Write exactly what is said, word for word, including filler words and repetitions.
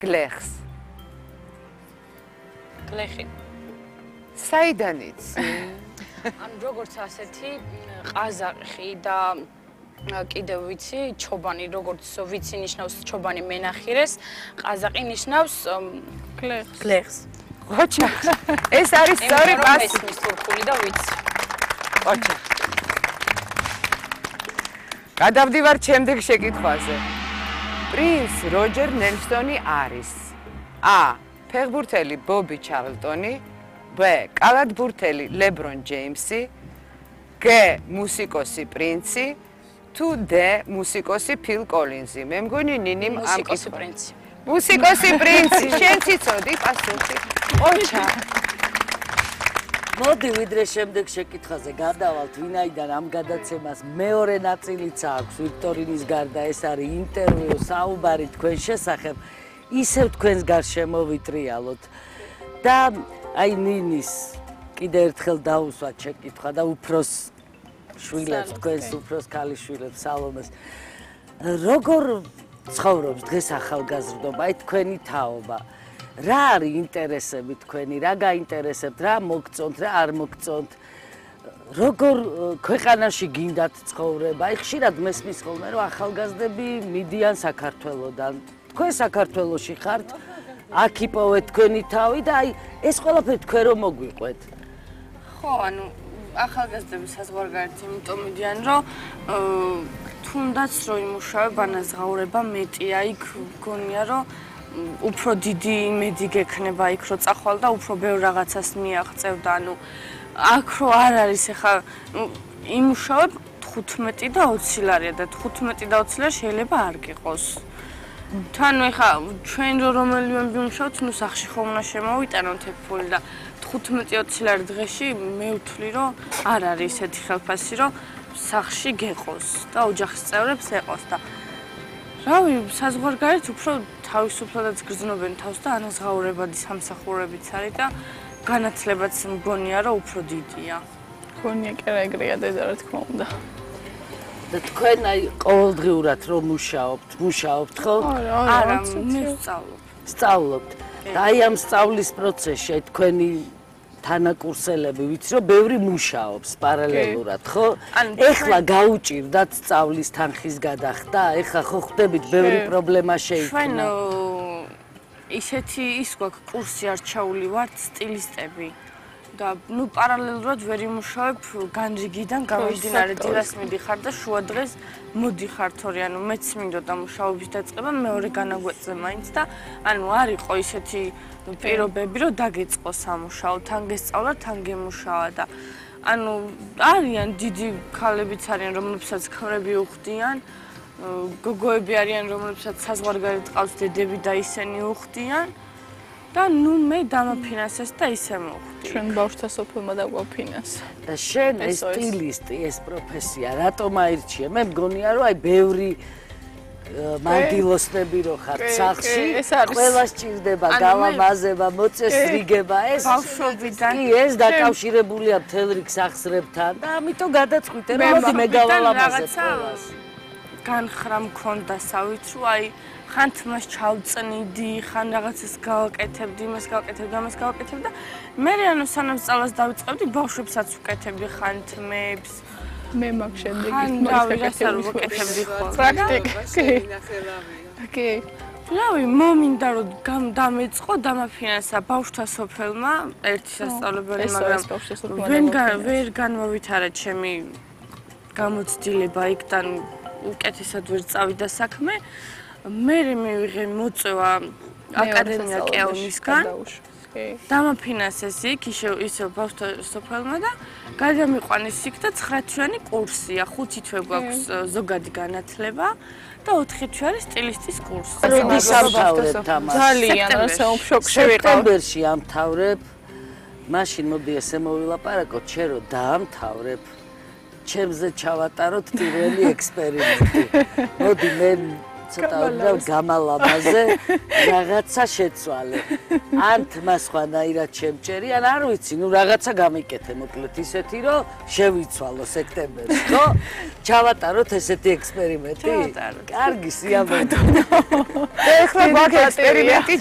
გლეხს. გლეხი. საიდან იცი? ან როგორც ასეთი ყაზახი და კიდევ ვიცი ჩობანი, როგორც ვიცი ნიშნავს ჩობანი მენახირეს, ყაზაყი ნიშნავს გლეხს. გლეხს. ყოჩა. ეს არის სწორი პასი. ეს თურქული და ვიცი. ყოჩა. გადავდივარ შემდეგ შეკითხვაზე. პრინც როჯერ ნელსონი არის A. ფეხბურთელი ბობი ჩარლტონი, B. კალათბურთელი ლებრონ ჯეიმსი, G. მუსიკოსი პრინცი, თუ D. მუსიკოსი ფილ კოლინზი. მე მგონი ნინიმ ამ მუსიკოსი პრინცი. მუსიკოსი პრინცი, შენ ციცოდი პასუხი. ოჩა. მოდი ვიდრე შემდეგ შეკითხვაზე გადავალთ, ვინაიდან ამ გადაცემას მეორე ნაწილიც აქვს ვიქტორინის გარდა, ეს არის ინტერვიუ, საუბარი თქვენ შესახებ, ისევ თქვენს გარშემო ვიტრიალოთ. და აი ნინის კიდე ერთხელ დაუსვათ შეკითხვა და უფროს შვილებს, თქვენს უფროს ქალიშვილებს, სალომეს. როგორ ცხოვრობს დღეს ახალგაზრდობა, აი თქვენი თაობა? რა არის ინტერესები თქვენი, რა გაინტერესებთ, რა მოგწონთ, რა არ მოგწონთ? როგორ ქვეყანაში გინდათ ცხოვრება? აი ხშირად მესმის ხოლმე, რომ ახალგაზრდები მიდიან საქართველოდან. თქვენ საქართველოში ხართ, აქ იპოვეთ თქვენი თავი და აი ეს ყველაფერი თქვენ რომ მოგვიყვეთ. ხო, ანუ ახალგაზრდები საზღვარგარეთ იმიტომ მიდიან, რომ თუნდაც რომ იმუშავებ, ანაზღაურება მეტია, იქ გონია, რომ უფრო დიდი იმედი გექნება იქ რო წახვალ და უფრო ბევრ რაღაცას მიაღწევ და ანუ აქ რო არ არის ახლა იმუშავებ თხუთმეტი და ოცი ლარია და თხუთმეტი და ოცი ლარი შეიძლება არ გიყოს. თან ახლა ჩვენ რო რომელიმე ვიმუშავთ, ნუ სახში ხომ უნდა შემოვიტანოთ ეს ფული და თხუთმეტი ოცი ლარი დღეში მე ვთვლი რომ არ არის ესეთი ხელფასი რომ სახში გეყოს და ოჯახის წევრებს ეყოს და რავი, საზღვარგარეთ უფრო თავისუფლადაც გრძნობენ თავს და ანაზღაურებადი სამსახურებიც არის და განათლებაც მგონია რომ უფრო დიდია. გონია კი რა ეგრეა დედა რა თქმა უნდა. და თქვენ აი ყოველდღიურად რომ მუშაობთ, მუშაობთ ხო? არა, მე ვსწავლობ. სწავლობთ. და აი ამ სწავლის პროცესში თქვენი თანაკურსელები ვიცი რომ ბევრი მუშაობს პარალელურად, ხო? ეხლა გაუჭირდათ სწავლის თანხის გადახდა? ეხლა ხო ხვდებით ბევრი პრობლემა შეიქმნა. ჩვენ ისეთი ის გვაქვს კურსი არჩეული ვართ სტილისტები და ნუ პარალელურად ვერ იმუშავებ განრიგიდან გამომდინარე დილას მიდიხარ და შუა დღეს მოდიხარ თორე ანუ მეც მინდოდა მუშაობის დაწყება მეორე განაგვეწე მაინც და ანუ არ იყო ისეთი პირობები რომ დაგეწყო სამუშაო თან გესწავლა თან გემუშავა და ანუ არიან დიდი ქალებიც არიან რომლებსაც ქმრები უხდიან გოგოები არიან რომლებსაც საზღვარგარეთ ყავს დედები და ისინი უხდიან და ნუ მე დამაფინანსეს და ისე მოვხდი. ჩვენ ბავშვთა სოფელმა დაგვაფინანსა. და შენ ეს სტილისტი, ეს პროფესია რატომ აირჩიე? მე მგონია რომ აი ბევრი მანდილოსნები რო ხართ სახში, ყველა სჭირდება გავამაზება, მოწესრიგება, ეს ბავშვობიდან კი ეს დაკავშირებულია მთელ რიგ სახსრებთან და ამიტომ გადაწყვიტე რომ მოდი მე გავალამაზებ ყველას. განხრა მქონდა სავით რომ აი ხან თმას ჩავწნიდი, ხან რაღაცას გავაკეთებდი, იმას გავაკეთებდი, ამას გავაკეთებდი და მე ანუ სანამ სწავლას დავიწყებდი, ბავშვებსაც ვკეთებდი ხან თმებს. მე მაგ შემდეგ ხან რასაც არ ვაკეთებდი ხოლმე. პრაქტიკა. კი. რავი, მომინდა რომ დამეწყო, დამაფინანსა ბავშვთა სოფელმა, ერთი სასწავლებელი, მაგრამ ვერ განმოვითარა ჩემი გამოცდილება იქიდან უკეთესად ვერ წავიდა საქმე. მე მივიღე მოწვევა აკადემია კეონისგან დამაფინანსეს იქ ისევ ბავშვთა სოფელმა და გადამიყვანეს იქ და ცხრა თვიანი კურსია, ხუთი თვე გვაქვს ზოგადი განათლება და ოთხი თვე არის სტილისტის კურსი. როდის ამთავრებთ ამას? ძალიან ასეულ შოკში ვიყავ. სექტემბერში ამთავრებ. მაშინ მოდი ესე მოვილაპარაკოთ, შენ რო დაამთავრებ, ჩემზე ჩავატაროთ პირველი ექსპერიმენტი. მოდი მე ცოტა უბრალოდ გამალაბაზე რაღაცა შეცვალე. ან თმა სხვანაირად შემჭერი, ან არ ვიცი, ნუ რაღაცა გამიკეთე მოკლედ ისეთი, რომ შევიცვალო სექტემბერში, ხო? ჩავატაროთ ესეთი ექსპერიმენტი? კარგი სიამოვნებაა. ეხლა გვაქვს ექსპერიმენტი